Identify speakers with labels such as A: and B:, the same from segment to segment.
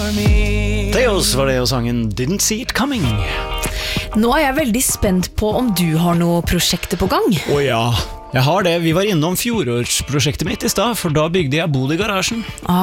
A: Theos var det og sangen Didn't See It Coming.
B: Nå er jeg veldig spent på om du har noe prosjekter på gang.
A: Ja, jeg har det. Vi var innom fjorårsprosjektet mitt i sted, for da bygde jeg bod i garasjen.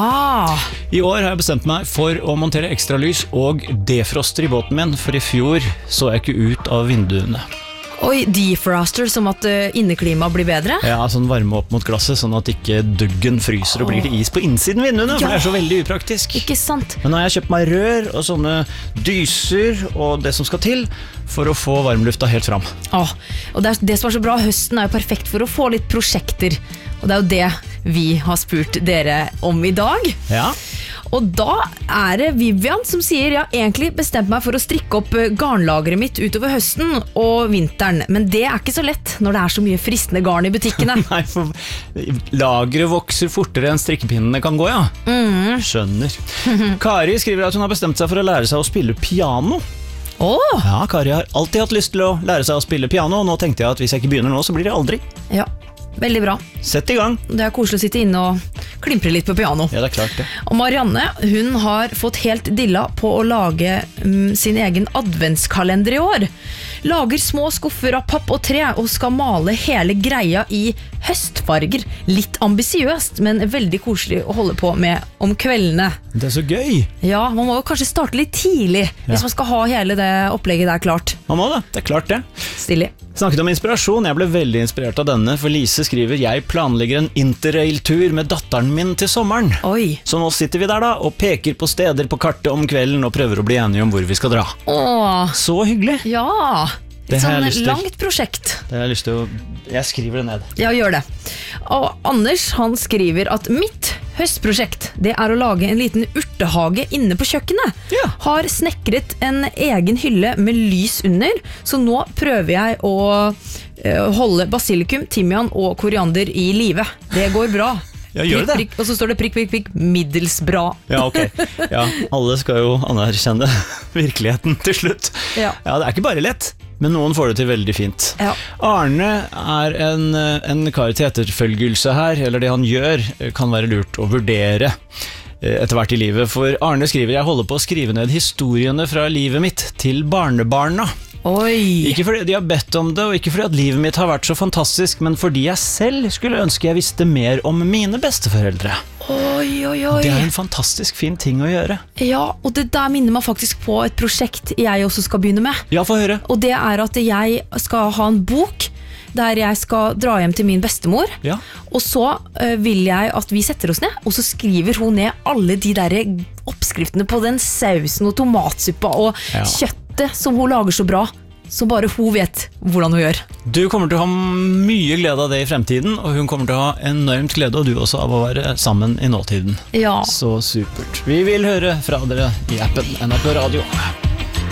A: I år har jeg bestemt meg for å montere ekstra lys og defroster i båten min, for i fjor så jeg ikke ut av vinduene.
B: Oi, defroster, som at inneklima blir bedre?
A: Ja, sånn varme opp mot glasset, sånn at ikke duggen fryser og blir til is på innsiden vinduene, for det er så veldig upraktisk.
B: Ikke sant?
A: Men nå har jeg kjøpt meg rør og sånne dyser og det som skal til for å få varmlufta helt fram.
B: Og det som er så bra, høsten er jo perfekt for å få litt prosjekter, og det er jo det vi har spurt dere om i dag.
A: Ja.
B: Og da er det Vivian som sier, jeg har egentlig bestemt meg for å strikke opp garnlageret mitt utover høsten og vinteren, men det er ikke så lett når det er så mye fristende garn i butikkene.
A: Nei, for lageret vokser fortere enn strikkepinnene kan gå, ja. Skjønner. Kari skriver at hun har bestemt seg for å lære seg å spille piano. Ja, Kari har alltid hatt lyst til å lære seg å spille piano, og nå tenkte jeg at hvis jeg ikke begynner nå, så blir det aldri.
B: Ja, veldig bra.
A: Sett i gang.
B: Det er koselig å sitte inne og klimpre litt på piano.
A: Ja, det er klart det.
B: Og Marianne, hun har fått helt dilla på å lage sin egen adventskalender i år. Lager små skuffer av papp og tre og skal male hele greia i høstfarger. Litt ambisiøst, men veldig koselig å holde på med om kveldene.
A: Det er så gøy.
B: Ja, man må jo kanskje starte litt tidlig hvis man skal ha hele det opplegget der klart.
A: Man må det er klart det.
B: Stilig.
A: Snakket om inspirasjon, jeg ble veldig inspirert av denne, for Lise skriver, jeg planlegger en interrail-tur med datteren min til sommeren.
B: Oi.
A: Så nå sitter vi der da, og peker på steder på kartet om kvelden, og prøver å bli enige om hvor vi skal dra. Så hyggelig.
B: Ja, et sånn langt prosjekt.
A: Det har jeg lyst til å... Jeg skriver det ned.
B: Ja, gjør det. Og Anders, han skriver at mitt høstprosjekt, det er å lage en liten urtehage inne på kjøkkenet.
A: Ja.
B: Har snekret en egen hylle med lys under, så nå prøver jeg å holde basilikum, timian og koriander i live. Det går bra.
A: Ja, gjør det.
B: Prikk, og så står det prikk, prikk, prikk, middels bra.
A: Ja, ok. Ja, alle skal jo anerkjenne virkeligheten til slutt. Ja, det er ikke bare lett, men noen får det til veldig fint. Ja. Arne er en kar til etterfølgelse her, eller det han gjør kan være lurt å vurdere etter hvert i livet. For Arne skriver, jeg holder på å skrive ned historiene fra livet mitt til barnebarna.
B: Oi.
A: Ikke fordi de har bedt om det, og ikke fordi at livet mitt har vært så fantastisk, men fordi jeg selv skulle ønske jeg visste mer om mine besteforeldre.
B: Oi.
A: Det er en fantastisk fin ting å gjøre.
B: Ja, og det der minner meg faktisk på et prosjekt jeg også skal begynne med.
A: Ja, få høre.
B: Og det er at jeg skal ha en bok der jeg skal dra hjem til min bestemor. Ja. Og så vil jeg at vi setter oss ned, og så skriver hun ned alle de der oppskriftene på den sausen og tomatsuppa og kjøttet som hun lager så bra, så bare hun vet hvordan hun gjør. Du kommer til å ha mye glede av det i fremtiden, og hun kommer til å ha enormt glede, og du også, av å være sammen i nåtiden. Ja. Så supert. Vi vil høre fra dere i appen NRK Radio.